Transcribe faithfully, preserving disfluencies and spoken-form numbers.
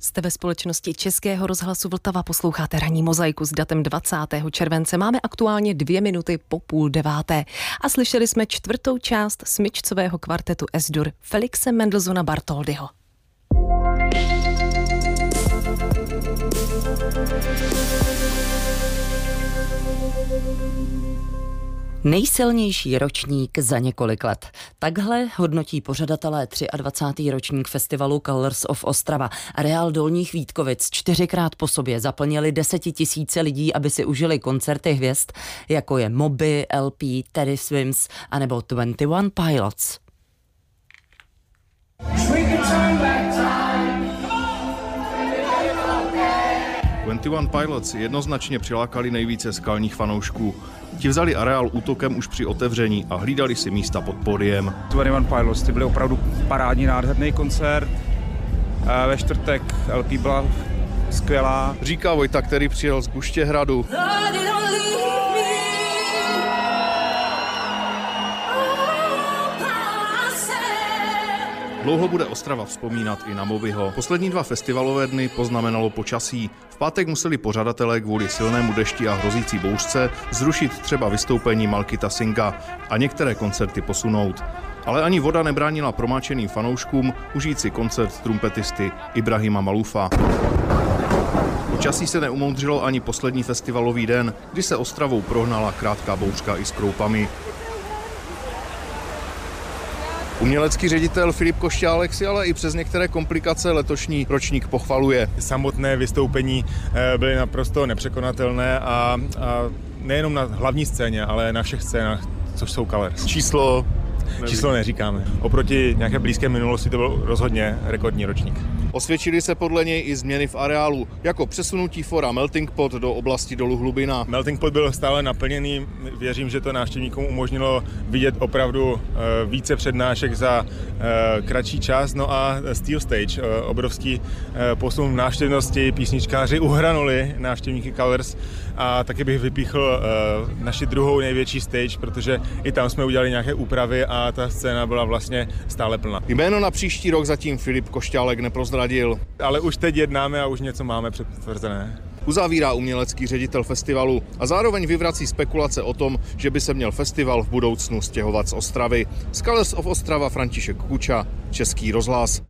Jste ve společnosti Českého rozhlasu Vltava, posloucháte ranní mozaiku s datem dvacátého července. Máme aktuálně dvě minuty po půl deváté a slyšeli jsme čtvrtou část smyčcového kvartetu S-dur Felixe Mendelssohna Bartholdyho. Nejsilnější ročník za několik let. Takhle hodnotí pořadatelé dvacátého třetího ročník festivalu Colors of Ostrava. Areál Dolních Vítkovic čtyřikrát po sobě zaplnili desetitisíce lidí, aby si užili koncerty hvězd, jako je Moby, L P, Teddy Swims anebo dvacet jedna Pilots. dvacet jedna Pilots jednoznačně přilákali nejvíce skalních fanoušků. Ti vzali areál útokem už při otevření a hlídali si místa pod pódiem. dvacet jedna Pilots, ty byly opravdu parádní, nádherný koncert. Ve čtvrtek L P byla skvělá. Říká Vojta, který přijel z Buštěhradu. Dlouho bude Ostrava vzpomínat i na Mobyho. Poslední dva festivalové dny poznamenalo počasí. V pátek museli pořadatelé kvůli silnému dešti a hrozící bouřce zrušit třeba vystoupení Malkita Singa a některé koncerty posunout. Ale ani voda nebránila promáčeným fanouškům užít si koncert trumpetisty Ibrahima Malufa. Počasí se neumoudřilo ani poslední festivalový den, kdy se Ostravou prohnala krátká bouřka i s kroupami. Umělecký ředitel Filip Košťálek si ale i přes některé komplikace letošní ročník pochvaluje. Samotné vystoupení byly naprosto nepřekonatelné a, a nejenom na hlavní scéně, ale na všech scénách, což jsou Colors. Číslo? Číslo neříkáme. Oproti nějaké blízké minulosti to byl rozhodně rekordní ročník. Osvědčily se podle něj i změny v areálu, jako přesunutí fora Melting Pot do oblasti dolu Hlubina. Melting Pot byl stále naplněný, věřím, že to návštěvníkům umožnilo vidět opravdu více přednášek za kratší čas. No a Steel Stage, obrovský posun v návštěvnosti, písničkáři uhranuli návštěvníky Colors a taky bych vypíchl naši druhou největší stage, protože i tam jsme udělali nějaké úpravy a ta scéna byla vlastně stále plná. Jméno na příští rok zatím Filip Košťálek neprozradil. Ale už teď jednáme a už něco máme předtvrzené. Uzavírá umělecký ředitel festivalu a zároveň vyvrací spekulace o tom, že by se měl festival v budoucnu stěhovat z Ostravy. Z Colors of Ostrava František Kuča, Český rozhlas.